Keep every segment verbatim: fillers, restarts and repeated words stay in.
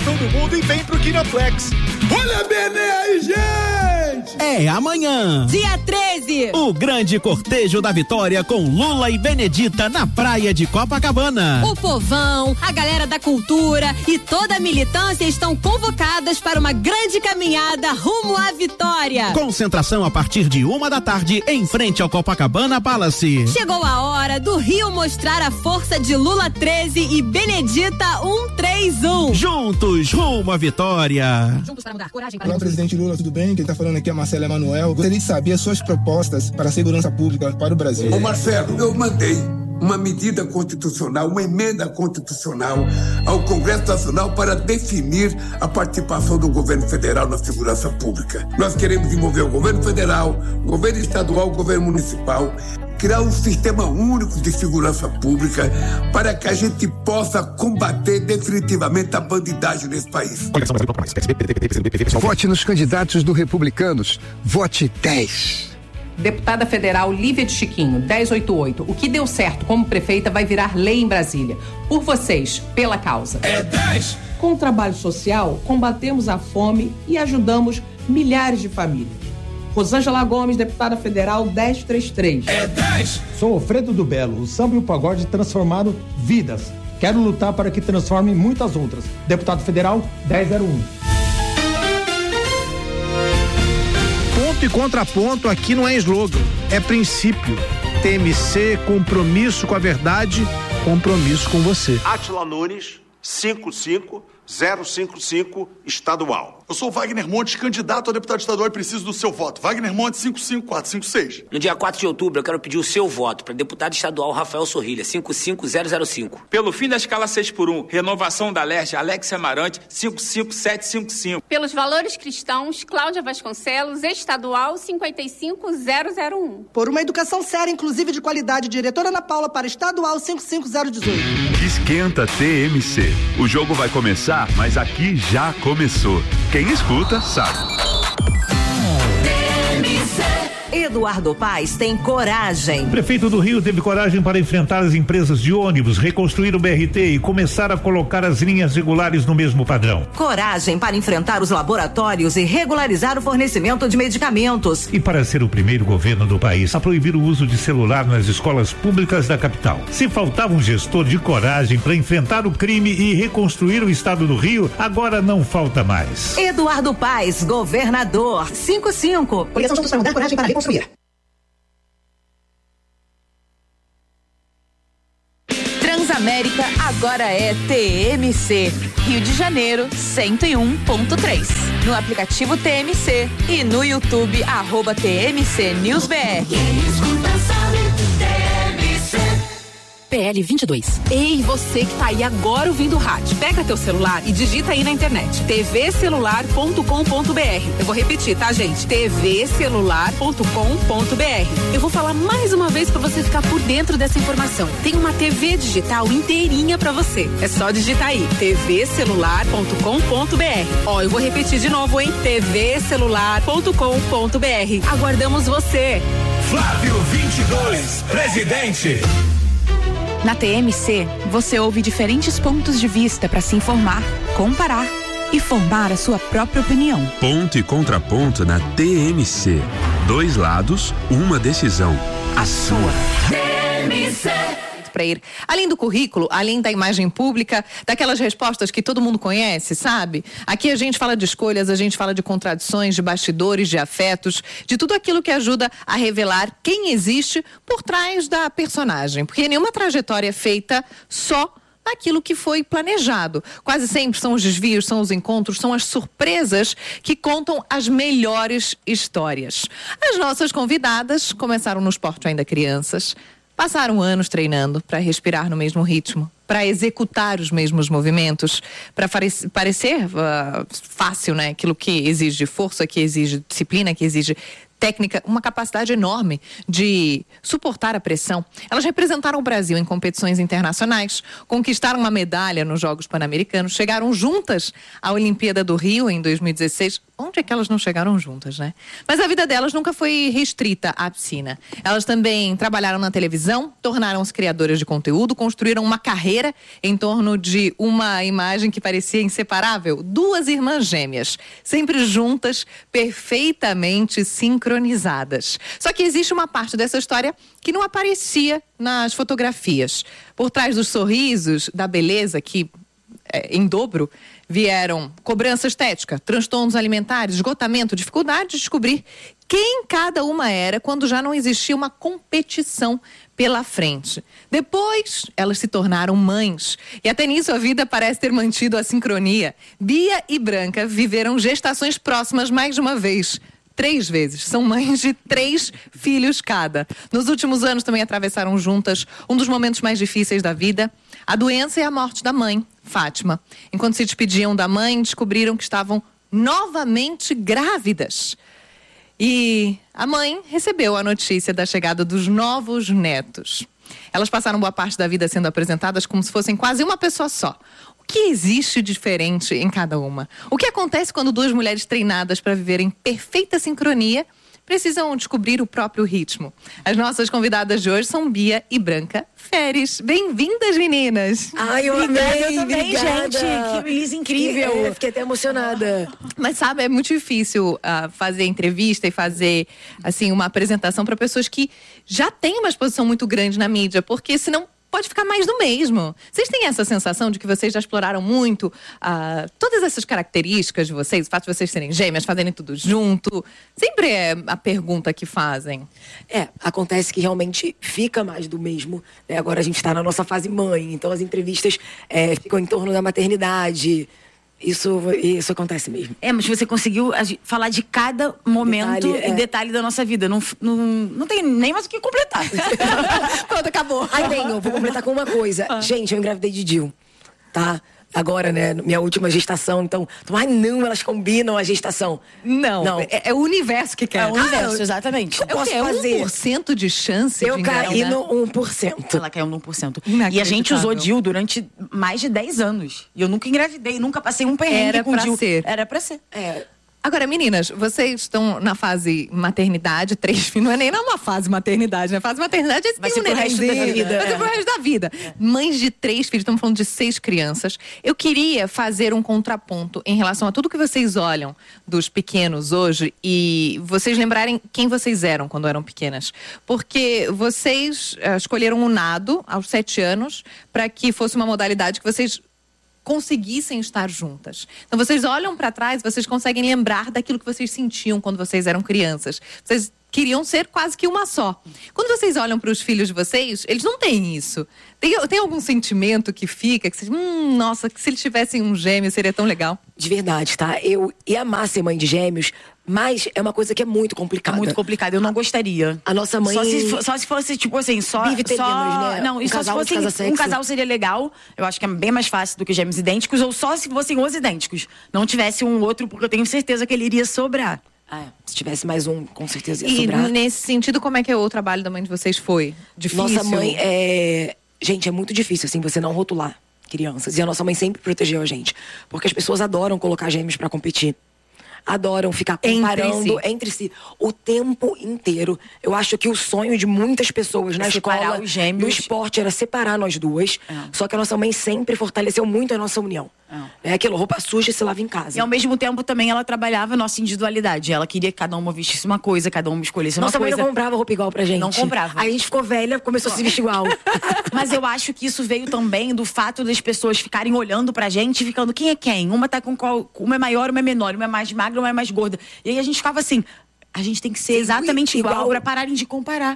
coração do mundo e vem pro Kinoplex. Olha bem aí, gente! É amanhã, dia treze, o grande cortejo da vitória com Lula e Benedita na praia de Copacabana. O povão, a galera da cultura e toda a militância estão convocadas para uma grande caminhada rumo à vitória. Concentração a partir de uma da tarde em frente ao Copacabana Palace. Chegou a hora do Rio mostrar a força de Lula treze e Benedita cento e trinta e um. Juntos rumo à vitória. Juntos para mudar, coragem para Olá, presidente Lula, tudo bem? Quem está falando aqui é Marcelo Emanuel. Gostaria de saber as suas propostas para a segurança pública para o Brasil. Ô Marcelo, eu mandei uma medida constitucional, uma emenda constitucional ao Congresso Nacional para definir a participação do governo federal na segurança pública. Nós queremos envolver o governo federal, o governo estadual, o governo municipal, criar um sistema único de segurança pública para que a gente possa combater definitivamente a bandidagem nesse país. Vote nos candidatos do Republicanos. Vote dez. Deputada federal Lívia de Chiquinho, dez oitenta e oito. O que deu certo como prefeita vai virar lei em Brasília. Por vocês, pela causa. É dez! Com o trabalho social, combatemos a fome e ajudamos milhares de famílias. Rosângela Gomes, deputada federal, dez trinta e três. É dez! Sou Alfredo do Belo. O samba e o pagode transformaram vidas. Quero lutar para que transformem muitas outras. Deputado federal, dez zero um. Ponto e contraponto aqui não é slogan, é princípio. T M C, compromisso com a verdade, compromisso com você. Átila Nunes, cinco cinco zero cinco cinco, estadual. Eu sou Wagner Montes, candidato a deputado estadual e preciso do seu voto. Wagner Montes, cinco cinco quatro cinco seis. No dia quatro de outubro, eu quero pedir o seu voto para deputado estadual Rafael Sorrilha, cinco cinco zero zero cinco. Pelo fim da escala seis por um, renovação da L E R J, Alexia Amarante, cinco cinco sete cinco cinco. Pelos valores cristãos, Cláudia Vasconcelos, estadual cinquenta e cinco zero zero um. Por uma educação séria, inclusive de qualidade, diretora Ana Paula para estadual cinco cinco zero um oito. Esquenta T M C. O jogo vai começar, mas aqui já começou. Quem escuta, sabe. Eduardo Paes tem coragem. O prefeito do Rio teve coragem para enfrentar as empresas de ônibus, reconstruir o B R T e começar a colocar as linhas regulares no mesmo padrão. Coragem para enfrentar os laboratórios e regularizar o fornecimento de medicamentos. E para ser o primeiro governo do país a proibir o uso de celular nas escolas públicas da capital. Se faltava um gestor de coragem para enfrentar o crime e reconstruir o estado do Rio, agora não falta mais. Eduardo Paes, governador, cinco cinco. Coligação Juntos para Mudar, coragem para reconstruir. Transamérica agora é T M C. Rio de Janeiro, cento e um ponto três. No aplicativo T M C e no YouTube, arroba T M C News B R. P L vinte e dois. Ei, você que tá aí agora ouvindo o rádio, pega teu celular e digita aí na internet t v celular ponto com ponto b r. Eu vou repetir, tá, gente? t v celular ponto com ponto b r. Eu vou falar mais uma vez pra você ficar por dentro dessa informação. Tem uma T V digital inteirinha pra você. É só digitar aí t v celular ponto com ponto b r. Ó, eu vou repetir de novo, hein? t v celular ponto com ponto b r. Aguardamos você. Flávio vinte e dois, presidente. Na T M C, você ouve diferentes pontos de vista para se informar, comparar e formar a sua própria opinião. Ponto e contraponto na T M C. Dois lados, uma decisão. A sua. T M C. Para ir além do currículo, além da imagem pública, daquelas respostas que todo mundo conhece, sabe? Aqui a gente fala de escolhas, a gente fala de contradições, de bastidores, de afetos, de tudo aquilo que ajuda a revelar quem existe por trás da personagem, porque nenhuma trajetória é feita só naquilo que foi planejado. Quase sempre são os desvios, são os encontros, são as surpresas que contam as melhores histórias. As nossas convidadas começaram no esporte ainda crianças, passaram anos treinando para respirar no mesmo ritmo, para executar os mesmos movimentos, para parecer uh, fácil, né? Aquilo que exige força, que exige disciplina, que exige técnica, uma capacidade enorme de suportar a pressão. Elas representaram o Brasil em competições internacionais, conquistaram uma medalha nos Jogos Pan-Americanos, chegaram juntas à Olimpíada do Rio em dois mil e dezesseis. Onde é que elas não chegaram juntas, né? Mas a vida delas nunca foi restrita à piscina. Elas também trabalharam na televisão, tornaram-se criadoras de conteúdo, construíram uma carreira em torno de uma imagem que parecia inseparável. Duas irmãs gêmeas, sempre juntas, perfeitamente sincronizadas. Só que existe uma parte dessa história que não aparecia nas fotografias. Por trás dos sorrisos, da beleza que é, em dobro, vieram cobrança estética, transtornos alimentares, esgotamento, dificuldade de descobrir quem cada uma era quando já não existia uma competição pela frente. Depois, elas se tornaram mães. E até nisso a vida parece ter mantido a sincronia. Bia e Branca viveram gestações próximas mais de uma vez. Três vezes. São mães de três filhos cada. Nos últimos anos também atravessaram juntas um dos momentos mais difíceis da vida, a doença e a morte da mãe, Fátima. Enquanto se despediam da mãe, descobriram que estavam novamente grávidas. E a mãe recebeu a notícia da chegada dos novos netos. Elas passaram boa parte da vida sendo apresentadas como se fossem quase uma pessoa só. O que existe diferente em cada uma? O que acontece quando duas mulheres treinadas para viver em perfeita sincronia precisam descobrir o próprio ritmo? As nossas convidadas de hoje são Bia e Branca Feres. Bem-vindas, meninas! Ai, eu amei! Eu também, obrigada. gente! Que Melissa incrível! É, fiquei até emocionada. Mas sabe, é muito difícil uh, fazer entrevista e fazer, assim, uma apresentação para pessoas que já têm uma exposição muito grande na mídia, porque senão pode ficar mais do mesmo. Vocês têm essa sensação de que vocês já exploraram muito uh, todas essas características de vocês, o fato de vocês serem gêmeas, fazerem tudo junto? Sempre é a pergunta que fazem. É, acontece que realmente fica mais do mesmo, né? Agora a gente está na nossa fase mãe, então as entrevistas é, ficam em torno da maternidade. Isso, isso acontece mesmo. É, mas você conseguiu falar de cada momento Detalhe, e é. detalhe da nossa vida. Não, não, não tem nem mais o que completar. Pronto, acabou. Ai, tenho, vou completar com uma coisa. Ah. Gente, eu engravidei de Dil, tá? Agora, né, minha última gestação, então... Ai, não, elas combinam a gestação. Não, não. É, é o universo que quer. É o universo, ah, exatamente. Eu posso é fazer. um por cento de chance eu de caí engravidar? no um por cento. Ela caiu no um por cento. E a gente usou Dil durante mais de dez anos. E eu nunca engravidei, nunca passei um perrengue Era com pra Dil. ser. Era pra ser. É... Agora, meninas, vocês estão na fase maternidade, três filhos, não é nem numa fase maternidade, né? Fase maternidade é Vai tem ser um pro resto da nenenzinho, vida. vai ser É. pro resto da vida. É. Mães de três filhos, estamos falando de seis crianças. Eu queria fazer um contraponto em relação a tudo que vocês olham dos pequenos hoje e vocês lembrarem quem vocês eram quando eram pequenas. Porque vocês uh, escolheram o nado aos sete anos para que fosse uma modalidade que vocês conseguissem estar juntas. Então vocês olham para trás, vocês conseguem lembrar daquilo que vocês sentiam quando vocês eram crianças. Vocês queriam ser quase que uma só. Quando vocês olham para os filhos de vocês, eles não têm isso. Tem, tem algum sentimento que fica, que vocês, hum, nossa, que se eles tivessem um gêmeo seria tão legal? De verdade, tá? Eu ia amar ser mãe de gêmeos, mas é uma coisa que é muito complicada. Muito complicada, eu não gostaria. A nossa mãe... Só se, só se fosse, tipo assim, só... Só... Né? Não, um e só casal se fosse de casa um casal seria legal. Eu acho que é bem mais fácil do que gêmeos idênticos, ou só se fossem os idênticos. Não tivesse um outro, porque eu tenho certeza que ele iria sobrar. Ah, é. Se tivesse mais um, com certeza ia e sobrar. E nesse sentido, como é que é o trabalho da mãe de vocês foi? Difícil? Nossa mãe é... Gente, é muito difícil, assim, você não rotular crianças. E a nossa mãe sempre protegeu a gente. Porque as pessoas adoram colocar gêmeos pra competir. Adoram ficar comparando entre si. entre si o tempo inteiro. Eu acho que o sonho de muitas pessoas na escola, os gêmeos. no esporte, era separar nós duas. É. Só que a nossa mãe sempre fortaleceu muito a nossa união. É, é aquilo, roupa suja se lava em casa. E ao mesmo tempo também ela trabalhava a nossa individualidade. Ela queria que cada uma vestisse uma coisa, cada uma escolhesse uma nossa coisa. Nossa mãe não comprava roupa igual pra gente. Não comprava. Aí a gente ficou velha, começou a se vestir igual. Mas eu acho que isso veio também do fato das pessoas ficarem olhando pra gente e ficando, quem é quem? Uma tá com qual? Uma é maior, uma é menor, uma é mais magra, uma é mais gorda. E aí a gente ficava assim, a gente tem que ser exatamente igual, igual pra pararem de comparar.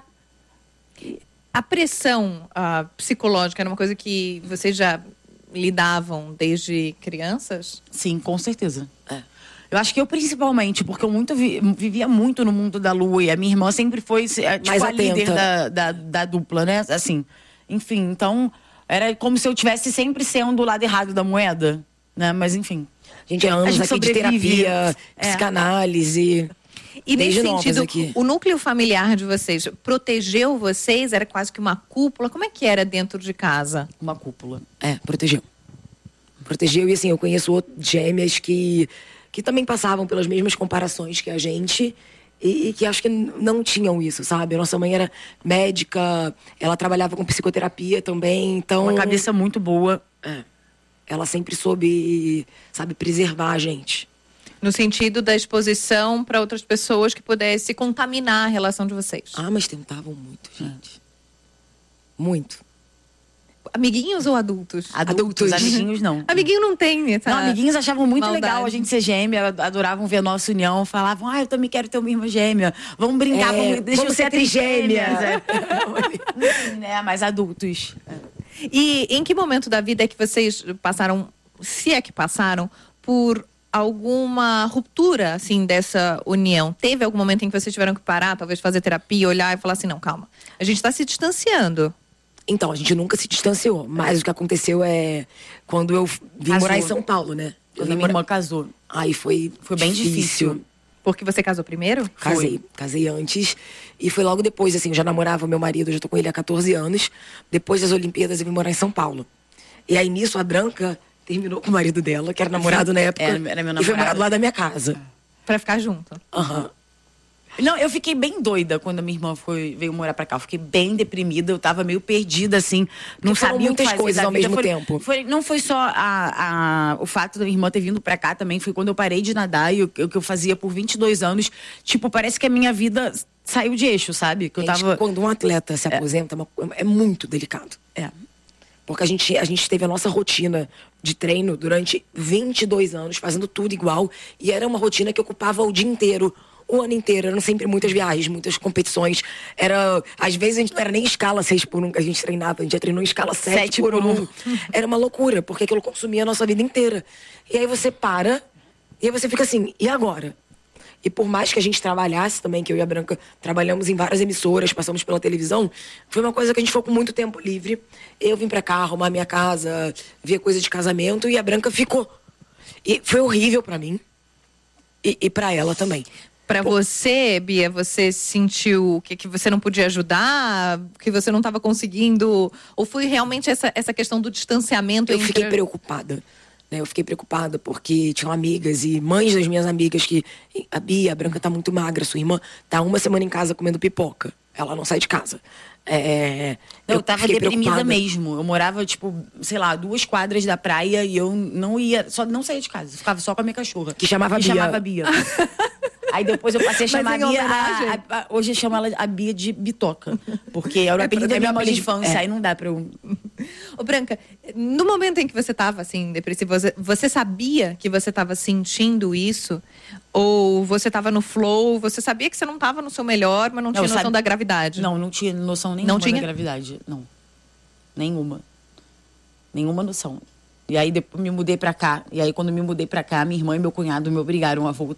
A pressão uh, psicológica era uma coisa que vocês já lidavam desde crianças? Sim, com certeza. É. Eu acho que eu principalmente, porque eu muito vi, vivia muito no mundo da lua e a minha irmã sempre foi tipo, mais a atenta. líder da, da, da dupla, né? Assim, enfim, então era como se eu estivesse sempre sendo o lado errado da moeda, né? Mas enfim. Gente, é anos gente aqui de terapia, é. psicanálise. E desde nesse novas sentido, aqui. o núcleo familiar de vocês protegeu vocês? Era quase que uma cúpula? Como é que era dentro de casa? Uma cúpula. É, protegeu. Protegeu, e assim, eu conheço outras gêmeas que, que também passavam pelas mesmas comparações que a gente e, e que acho que não tinham isso, sabe? A nossa mãe era médica, ela trabalhava com psicoterapia também, então... Uma cabeça muito boa. É. Ela sempre soube, sabe, preservar a gente. No sentido da exposição para outras pessoas que pudesse contaminar a relação de vocês. Ah, mas tentavam muito, gente. Muito. Amiguinhos ou adultos? Adultos, amiguinhos não. Amiguinho não tem, tá? Não, amiguinhos achavam muito Maldade. legal a gente ser gêmea, adoravam ver a nossa união, falavam, ah, eu também quero ter uma irmã gêmea, vamos brincar, É, vamos, deixa vamos eu ser ser trigêmeas. É. né, mais adultos. E em que momento da vida é que vocês passaram, se é que passaram, por alguma ruptura, assim, dessa união? Teve algum momento em que vocês tiveram que parar, talvez fazer terapia, olhar e falar assim, não, calma, a gente tá se distanciando. Então, a gente nunca se distanciou, mas o que aconteceu é quando eu vim Casou. morar em São Paulo, né? Quando a minha irmã casou. Aí foi Foi bem difícil. Porque você casou primeiro? Casei, casei antes. E foi logo depois, assim, eu já namorava meu marido, eu já tô com ele há catorze anos. Depois das Olimpíadas eu vim morar em São Paulo. E aí nisso a Branca terminou com o marido dela, que era namorado na época. Era, era meu namorado. E foi morar do lado da minha casa. Pra ficar junto. Aham. Uhum. Não, eu fiquei bem doida quando a minha irmã foi, veio morar pra cá. Eu fiquei bem deprimida, eu tava meio perdida, assim. Não Porque foram sabia o que muitas fazer coisas da ao vida. mesmo Foi- tempo. Foi, não foi só a, a, o fato da minha irmã ter vindo pra cá também, foi quando eu parei de nadar e o, o que eu fazia por vinte e dois anos. Tipo, parece que a minha vida saiu de eixo, sabe? Que eu Gente, tava... quando um atleta se aposenta, é, uma- é muito delicado. É. Porque a gente, a gente teve a nossa rotina de treino durante vinte e dois anos, fazendo tudo igual. E era uma rotina que ocupava o dia inteiro, o ano inteiro. Eram sempre muitas viagens, muitas competições. Era, às vezes a gente não era nem escala seis por um que a gente treinava, a gente já treinou em escala sete por um. Era uma loucura, porque aquilo consumia a nossa vida inteira. E aí você para, e aí você fica assim, e agora? E por mais que a gente trabalhasse também, que eu e a Branca trabalhamos em várias emissoras, passamos pela televisão, foi uma coisa que a gente ficou com muito tempo livre. Eu vim pra cá arrumar minha casa, ver coisa de casamento, e a Branca ficou. E foi horrível pra mim. E, e pra ela também. Pra você, Bia, você sentiu que, que você não podia ajudar, que você não estava conseguindo? Ou foi realmente essa, essa questão do distanciamento? Eu entre... fiquei preocupada. Né? Eu fiquei preocupada porque tinham amigas e mães das minhas amigas que... A Bia, a Branca tá muito magra, sua irmã tá uma semana em casa comendo pipoca. Ela não sai de casa. É, Eu, eu tava fiquei deprimida preocupada. mesmo. Eu morava, tipo, sei lá, duas quadras da praia e eu não ia, só não saía de casa. Eu ficava só com a minha cachorra. Que chamava que Bia. chamava Bia. Aí depois eu passei a Mas chamar a em Bia. homenagem? A, a, a, hoje eu chamo ela a Bia de Bitoca. Porque era o É apelido pra- da minha é meu mãe de apelido. infância. É. Aí não dá pra eu. Ô, Branca, no momento em que você estava assim, depressiva, você, você sabia que você estava sentindo isso? Ou você estava no flow, você sabia que você não estava no seu melhor, mas não, Não, tinha eu noção sabe- da gravidade? Não, não tinha noção nenhuma Não tinha? da gravidade. Não. Nenhuma. Nenhuma noção. E aí depois me mudei pra cá. E aí quando me mudei pra cá, minha irmã e meu cunhado me obrigaram a voltar.